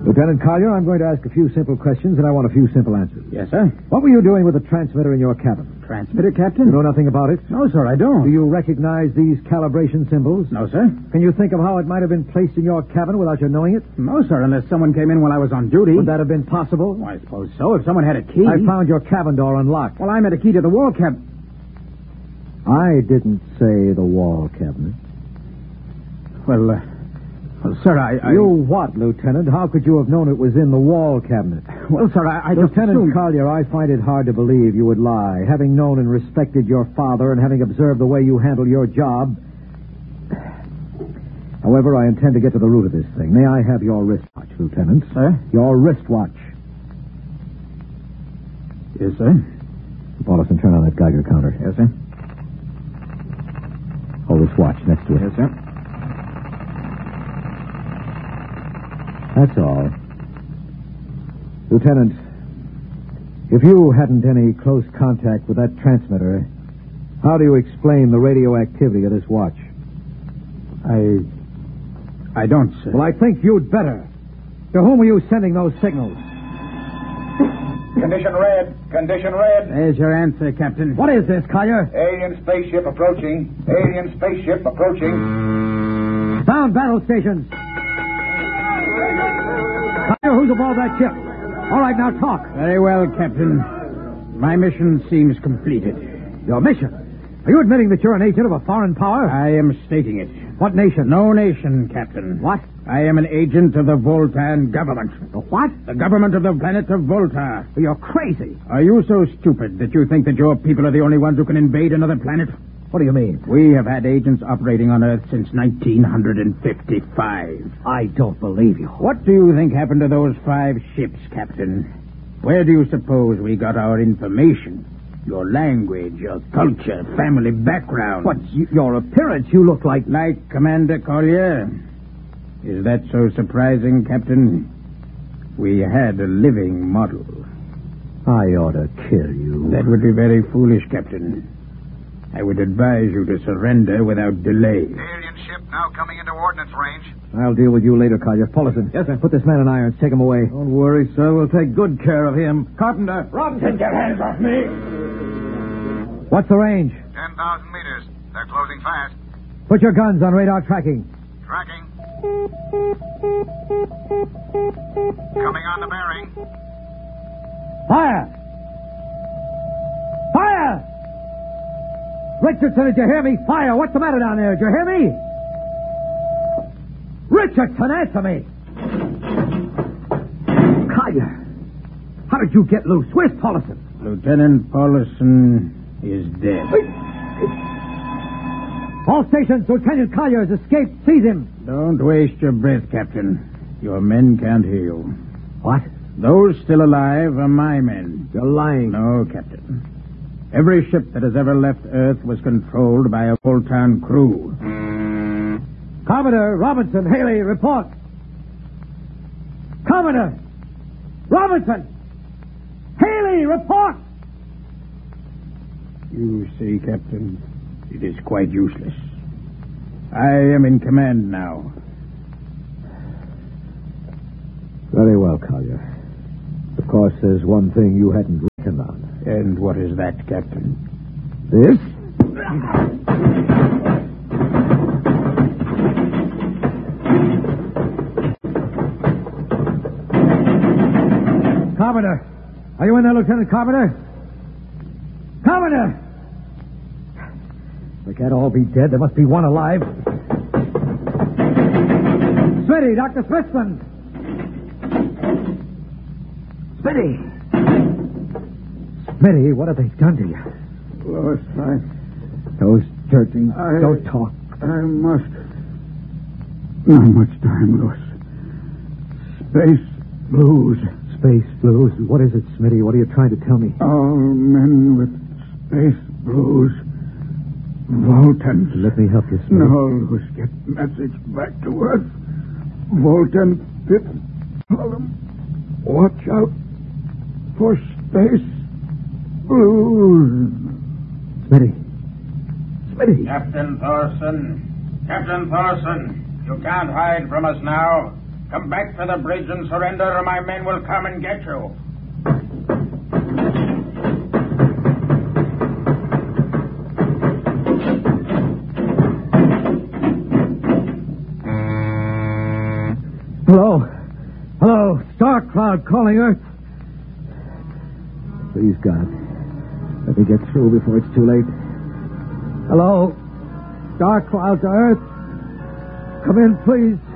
Lieutenant Collier, I'm going to ask a few simple questions, and I want a few simple answers. Yes, sir. What were you doing with the transmitter in your cabin? Transmitter, Captain? You know nothing about it? No, sir, I don't. Do you recognize these calibration symbols? No, sir. Can you think of how it might have been placed in your cabin without your knowing it? No, sir, unless someone came in while I was on duty. Would that have been possible? Well, I suppose so, if someone had a key. I found your cabin door unlocked. Well, I meant a key to the wall cabinet. I didn't say the wall cabinet. Well, sir, I... You what, Lieutenant? How could you have known it was in the wall cabinet? Well, sir, I just Lieutenant assumed... Collier, I find it hard to believe you would lie. Having known and respected your father and having observed the way you handle your job. However, I intend to get to the root of this thing. May I have your wristwatch, Lieutenant? Sir? Your wristwatch. Yes, sir. Paulson, turn on that Geiger counter. Yes, sir. Hold this watch next to it. Yes, sir. That's all. Lieutenant, if you hadn't any close contact with that transmitter, how do you explain the radioactivity of this watch? I don't, sir. Well, I think you'd better. To whom were you sending those signals? Condition red. Condition red. There's your answer, Captain. What is this, Collier? Alien spaceship approaching. Alien spaceship approaching. Sound battle stations. Collier, who's aboard that ship? All right, now talk. Very well, Captain. My mission seems completed. Your mission? Are you admitting that you're an agent of a foreign power? I am stating it. What nation? No nation, Captain. What? I am an agent of the Voltan government. The what? The government of the planet of Volta. You're crazy. Are you so stupid that you think that your people are the only ones who can invade another planet? What do you mean? We have had agents operating on Earth since 1955. I don't believe you. What do you think happened to those 5 ships, Captain? Where do you suppose we got our information? Your language, your culture, family background. What, your appearance? You look like... Like Commander Collier. Is that so surprising, Captain? We had a living model. I ought to kill you. That would be very foolish, Captain. I would advise you to surrender without delay. Alien ship now coming into ordnance range. I'll deal with you later, Collier. Paulson. Yes, sir. Put this man in irons. Take him away. Don't worry, sir. We'll take good care of him. Carpenter. Robinson, get hands off me. What's the range? 10,000 meters. They're closing fast. Put your guns on radar tracking. Tracking. Coming on the bearing. Fire! Fire! Richardson, did you hear me? Fire! What's the matter down there? Did you hear me? Richardson, answer me! Collier, how did you get loose? Where's Paulson? Lieutenant Paulson is dead. All stations, Lieutenant Collier has escaped. Seize him. Don't waste your breath, Captain. Your men can't hear you. What? Those still alive are my men. You're lying. No, Captain. Every ship that has ever left Earth was controlled by a Voltan crew. Commodore Robinson, Haley, report. Commodore Robinson, Haley, report. You see, Captain, it is quite useless. I am in command now. Very well, Collier. Of course, there's one thing you hadn't reckoned on. And what is that, Captain? This? Commodore! Are you in there, Lieutenant Commodore? Commodore! They can't all be dead. There must be one alive. Smitty, Dr. Smithson! Smitty! Smitty, what have they done to you? Lois, Those jerking. Don't talk. I must. Not much time, Lois. Space blues. Space blues? What is it, Smitty? What are you trying to tell me? All men with space blues. Voltans. Let me help you, Smitty. No, Lois, get message back to Earth. Voltan 5th column. Watch out for space blues. Smitty. Smitty. Captain Thorson. Captain Thorson. You can't hide from us now. Come back to the bridge and surrender, or my men will come and get you. Hello? Hello? Star Cloud calling Earth. Please, God. Let me get through before it's too late. Hello? Star Cloud to Earth. Come in, please.